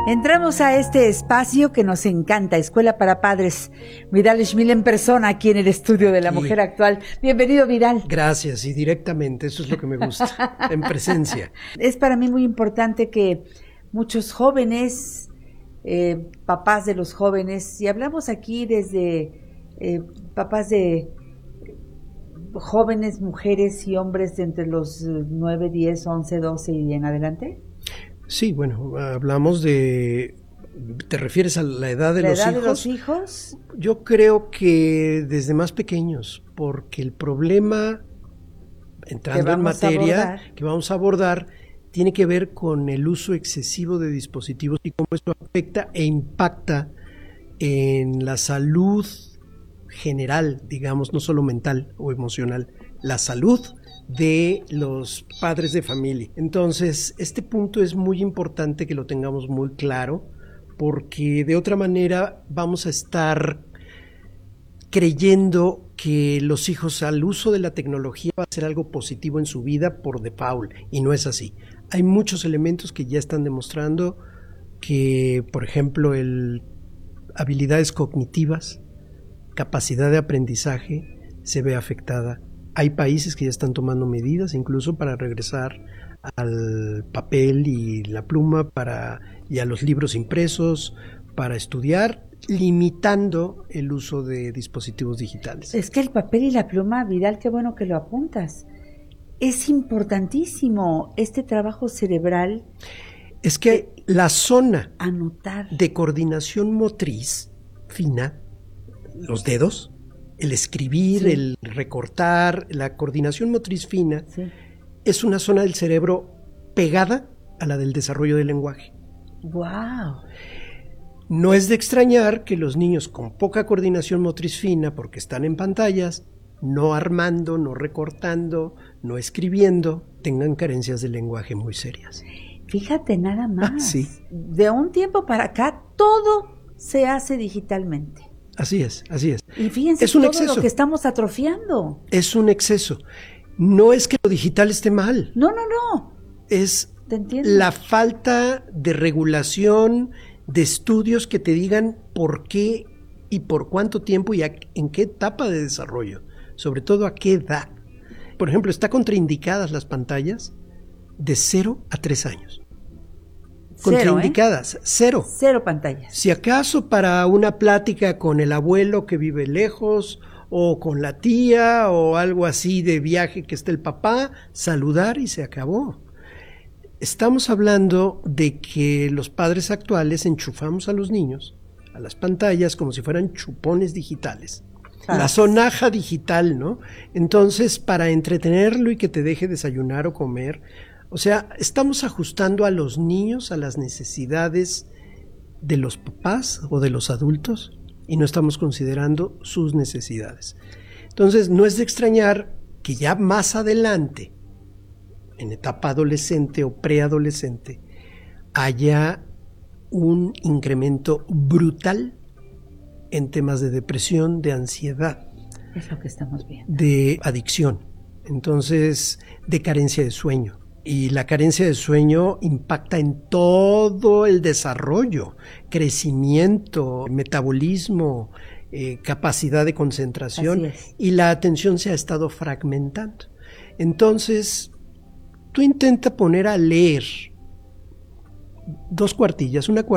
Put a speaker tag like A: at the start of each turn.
A: Entramos a este espacio que nos encanta, Escuela para Padres. Vidal Schmil en persona aquí en el estudio de la Mujer Actual. Bienvenido, Vidal.
B: Gracias, y directamente, eso es lo que me gusta, en presencia.
A: Es para mí muy importante que muchos jóvenes, papás de los jóvenes, y hablamos aquí desde papás de jóvenes, mujeres y hombres de entre los 9, 10, 11, 12 y en adelante.
B: Sí, bueno, hablamos de... ¿Te refieres a la edad de los hijos? ¿La edad de los
A: hijos?
B: Yo creo que desde más pequeños, porque el problema, entrando en materia, que vamos a abordar, tiene que ver con el uso excesivo de dispositivos y cómo esto afecta e impacta en la salud general, digamos, no solo mental o emocional, la salud de los padres de familia. Entonces, este punto es muy importante que lo tengamos muy claro, porque de otra manera vamos a estar creyendo que los hijos al uso de la tecnología va a ser algo positivo en su vida por default, y no es así. Hay muchos elementos que ya están demostrando que, por ejemplo, habilidades cognitivas, capacidad de aprendizaje se ve afectada. Hay países que ya están tomando medidas incluso para regresar al papel y la pluma y a los libros impresos para estudiar, limitando el uso de dispositivos digitales.
A: Es que el papel y la pluma, Vidal, qué bueno que lo apuntas. Es importantísimo este trabajo cerebral.
B: Es que la zona
A: anotar
B: de coordinación motriz fina, los dedos, el escribir, sí, el recortar, la coordinación motriz fina, sí, es una zona del cerebro pegada a la del desarrollo del lenguaje.
A: ¡Wow!
B: No es de extrañar que los niños con poca coordinación motriz fina, porque están en pantallas, no armando, no recortando, no escribiendo, tengan carencias de lenguaje muy serias.
A: Fíjate nada más.
B: Sí.
A: De un tiempo para acá, todo se hace digitalmente.
B: Así es, así es.
A: Y fíjense
B: es un
A: todo
B: exceso.
A: Lo que estamos atrofiando.
B: Es un exceso. No es que lo digital esté mal.
A: No, no, no.
B: Es
A: ¿te entiendo?
B: La falta de regulación, de estudios que te digan por qué y por cuánto tiempo y en qué etapa de desarrollo, sobre todo a qué edad. Por ejemplo, está contraindicadas las pantallas de 0 a 3 años. Contraindicadas, cero.
A: Cero pantallas.
B: Si acaso para una plática con el abuelo que vive lejos, o con la tía, o algo así de viaje que esté el papá, saludar y se acabó. Estamos hablando de que los padres actuales enchufamos a los niños a las pantallas como si fueran chupones digitales. La sonaja digital, ¿no? Entonces, para entretenerlo y que te deje desayunar o comer, o sea, estamos ajustando a los niños a las necesidades de los papás o de los adultos y no estamos considerando sus necesidades. Entonces, no es de extrañar que ya más adelante, en etapa adolescente o preadolescente, haya un incremento brutal en temas de depresión, de ansiedad.
A: Es lo que estamos viendo.
B: De adicción, entonces, de carencia de sueño. Y la carencia de sueño impacta en todo el desarrollo, crecimiento, metabolismo, capacidad de concentración, y la atención se ha estado fragmentando. Entonces, tú intenta poner a leer 2 cuartillas, una